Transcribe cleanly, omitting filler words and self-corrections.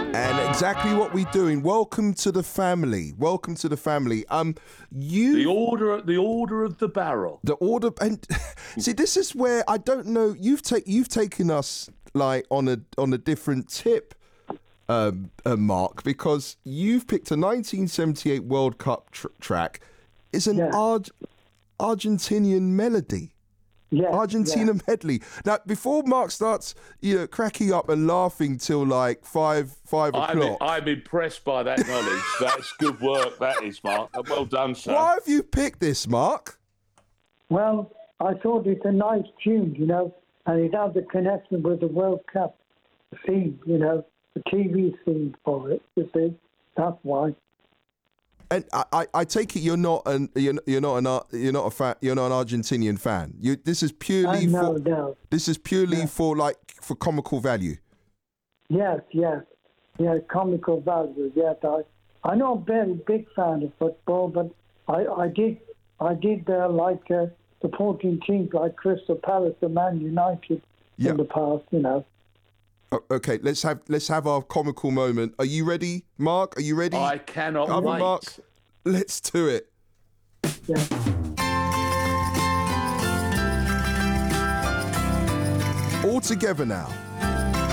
And exactly what we're doing. Welcome to the family. Welcome to the family. The order of the barrel. The order, and see, this is where I don't know. You've taken us like on a different tip, Mark, because you've picked a 1978 World Cup track. It's an Argentinian melody. Yeah, Argentina medley. Now, before Mark starts, cracking up and laughing till like five o'clock. I'm impressed by that knowledge. That's good work. That is, Mark. Well done, sir. Why have you picked this, Mark? Well, I thought it's a nice tune, and it has a connection with the World Cup theme, the TV theme for it. You see, that's why. And I take it you're not an Argentinian fan. This is purely This is purely for comical value. Yes, comical value. Yes, I'm not a very big fan of football, but I did like supporting teams like Crystal Palace and Man United in the past. Okay, let's have our comical moment. Are you ready, Mark? Are you ready? I cannot wait. Mark, let's do it. Yeah. All together now.